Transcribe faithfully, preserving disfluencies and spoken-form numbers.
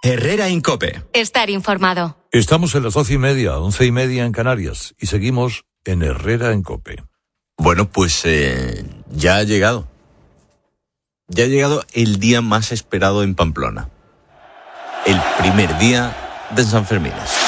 Herrera Incope. Estar informado. Estamos en las doce y media, once y media en Canarias y seguimos en Herrera Incope. Bueno, pues eh, ya ha llegado. Ya ha llegado el día más esperado en Pamplona. El primer día de San Fermines.